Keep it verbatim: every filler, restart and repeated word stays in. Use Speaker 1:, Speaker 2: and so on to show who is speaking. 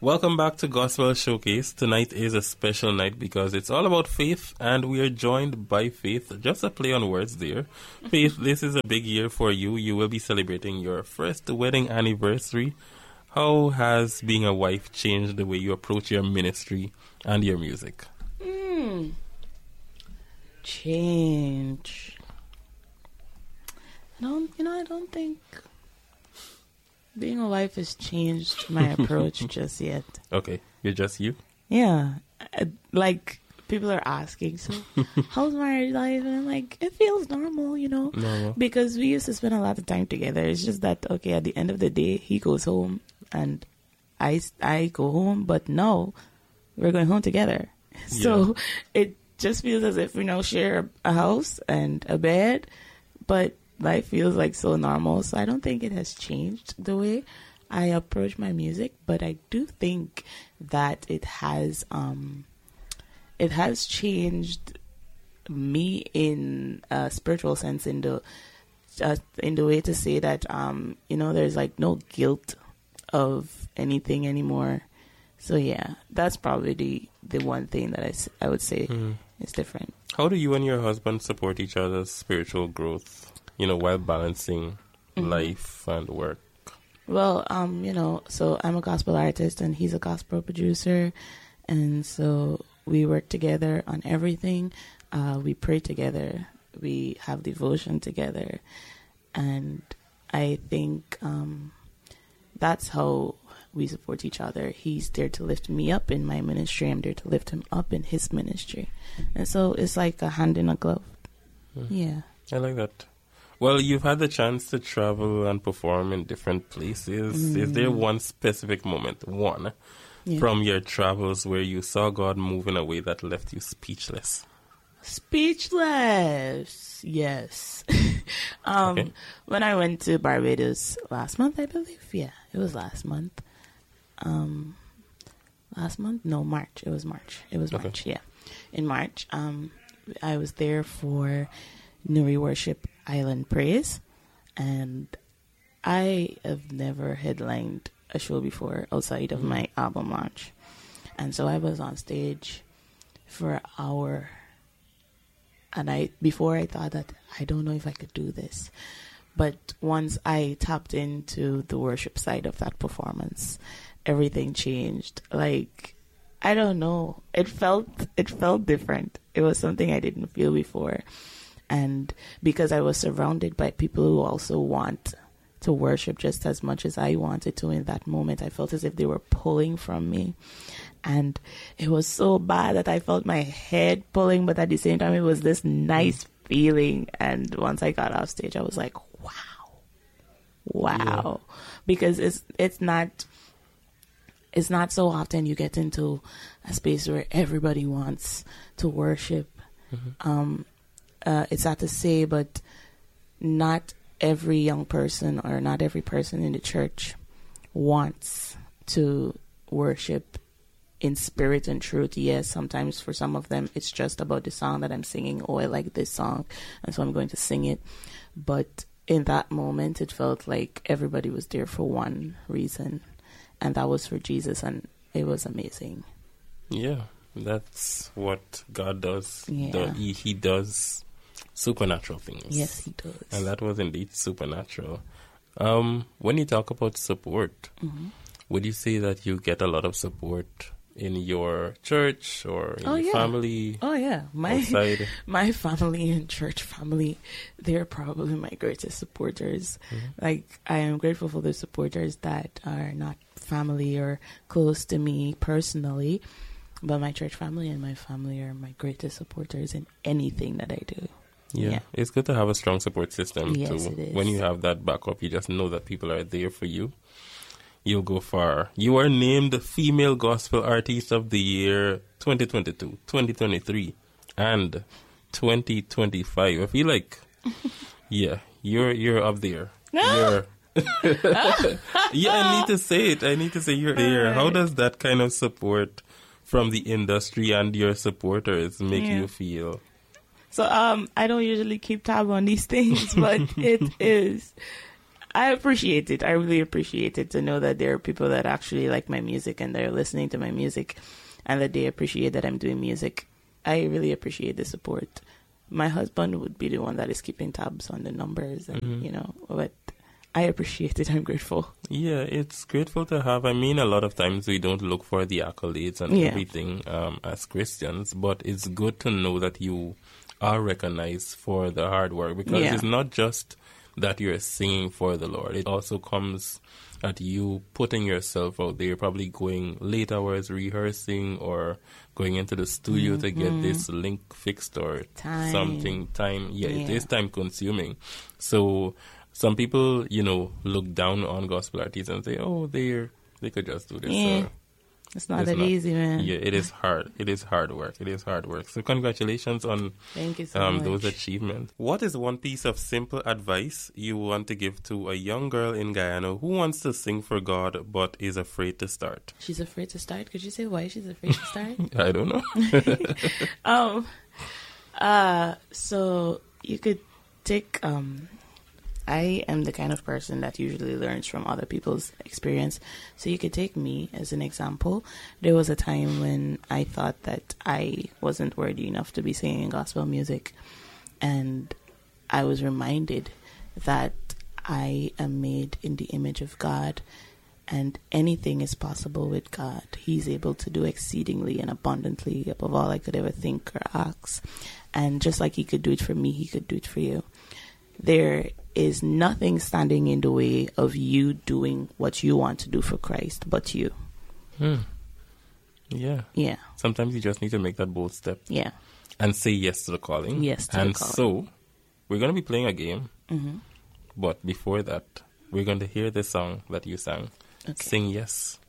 Speaker 1: Welcome back to Gospel Showcase. Tonight is a special night because it's all about faith, and we are joined by Faith. Just a play on words there. Faith, this is a big year for you. You will be celebrating your first wedding anniversary. How has being a wife changed the way you approach your ministry and your music?
Speaker 2: Mm. Change. I don't, you know, I don't think being a wife has changed my approach just yet.
Speaker 1: Okay, you're just you?
Speaker 2: Yeah. I, like, people are asking, so how's marriage life? And I'm like, it feels normal, you know?
Speaker 1: Normal.
Speaker 2: Because we used to spend a lot of time together. It's just that, okay, at the end of the day, he goes home and I, I go home, but no, we're going home together. So yeah. It just feels as if we now share a house and a bed, but life feels like so normal. So I don't think it has changed the way I approach my music, but I do think that it has um it has changed me in a spiritual sense, in the uh, in the way to say that um you know, there's like no guilt of anything anymore. So yeah, that's probably the the one thing that I, I would say mm. is different.
Speaker 1: How do you and your husband support each other's spiritual growth, you know, while balancing mm-hmm. life and work?
Speaker 2: Well, um, you know, so I'm a gospel artist and he's a gospel producer. And so we work together on everything. Uh, we pray together. We have devotion together. And I think um, that's how we support each other. He's there to lift me up in my ministry. I'm there to lift him up in his ministry. And so it's like a hand in a glove. Mm. Yeah.
Speaker 1: I like that. Well, you've had the chance to travel and perform in different places. Mm. Is there one specific moment, one, yeah. from your travels where you saw God move in a way that left you speechless?
Speaker 2: Speechless, yes. um, okay. When I went to Barbados last month, I believe. Yeah, it was last month. Um, last month? No, March. It was March. It was March, okay. yeah. In March, um, I was there for Nuri Worship Island Praise, and I have never headlined a show before outside of mm-hmm. my album launch. And so I was on stage for an hour, and I before I thought that I don't know if I could do this. But once I tapped into the worship side of that performance, everything changed. Like, I don't know. It felt it felt different. It was something I didn't feel before. And because I was surrounded by people who also want to worship just as much as I wanted to in that moment, I felt as if they were pulling from me. And it was so bad that I felt my head pulling, but at the same time, it was this nice feeling. And once I got off stage, I was like, wow, wow. Yeah. Because it's it's not... It's not so often you get into a space where everybody wants to worship. Mm-hmm. Um, uh, it's sad to say, but not every young person or not every person in the church wants to worship in spirit and truth. Yes, sometimes for some of them, it's just about the song that I'm singing. Oh, I like this song, and so I'm going to sing it. But in that moment, it felt like everybody was there for one reason. And that was for Jesus, and it was amazing.
Speaker 1: Yeah, that's what God does.
Speaker 2: Yeah.
Speaker 1: The, he, he does supernatural things.
Speaker 2: Yes, he does.
Speaker 1: And that was indeed supernatural. Um, when you talk about support, mm-hmm. would you say that you get a lot of support in your church or in
Speaker 2: oh,
Speaker 1: your
Speaker 2: yeah.
Speaker 1: family?
Speaker 2: Oh, yeah. My,
Speaker 1: outside?
Speaker 2: my family and church family, they're probably my greatest supporters. Mm-hmm. Like, I am grateful for the supporters that are not family or close to me personally, but my church family and my family are my greatest supporters in anything that I do.
Speaker 1: Yeah, yeah. It's good to have a strong support system.
Speaker 2: Yes,
Speaker 1: too.
Speaker 2: It is.
Speaker 1: When you have that backup, you just know that people are there for you. You'll go far. You are named Female Gospel Artist of the Year twenty twenty-two, twenty twenty-three, and twenty twenty-five. I feel like, yeah, you're you're up there. You're yeah, I need to say it. I need to say you're there. Right. How does that kind of support from the industry and your supporters make yeah. you feel?
Speaker 2: So um, I don't usually keep tab on these things, but it is. I appreciate it. I really appreciate it to know that there are people that actually like my music and they're listening to my music and that they appreciate that I'm doing music. I really appreciate the support. My husband would be the one that is keeping tabs on the numbers and, mm-hmm. you know, but I appreciate it. I'm grateful.
Speaker 1: Yeah, it's grateful to have. I mean, a lot of times we don't look for the accolades and yeah. everything um, as Christians, but it's good to know that you are recognized for the hard work because yeah. it's not just that you're singing for the Lord. It also comes at you putting yourself out there, probably going late hours rehearsing or going into the studio mm-hmm. to get this link fixed or
Speaker 2: time.
Speaker 1: something. Time, yeah,
Speaker 2: yeah,
Speaker 1: it is time consuming. So some people, you know, look down on gospel artists and say, oh, they they could just do this.
Speaker 2: Yeah.
Speaker 1: Or,
Speaker 2: it's not it's that not, easy, man.
Speaker 1: Yeah, it is hard. It is hard work. It is hard work. So congratulations on
Speaker 2: Thank you so
Speaker 1: um,
Speaker 2: much.
Speaker 1: those achievements. What is one piece of simple advice you want to give to a young girl in Guyana who wants to sing for God but is afraid to start?
Speaker 2: She's afraid to start? Could you say why she's afraid to start?
Speaker 1: I don't know.
Speaker 2: um, uh, so you could take... Um, I am the kind of person that usually learns from other people's experience. So you could take me as an example. There was a time when I thought that I wasn't worthy enough to be singing gospel music. And I was reminded that I am made in the image of God and anything is possible with God. He's able to do exceedingly and abundantly above all I could ever think or ask. And just like he could do it for me, he could do it for you. There is nothing standing in the way of you doing what you want to do for Christ but you.
Speaker 1: Hmm. Yeah.
Speaker 2: Yeah.
Speaker 1: Sometimes you just need to make that bold step.
Speaker 2: Yeah.
Speaker 1: And say yes to the calling.
Speaker 2: Yes to
Speaker 1: and
Speaker 2: the calling.
Speaker 1: So, we're going to be playing a game.
Speaker 2: Mm-hmm.
Speaker 1: But before that, we're going to hear the song that you sang.
Speaker 2: Okay.
Speaker 1: Sing Yes.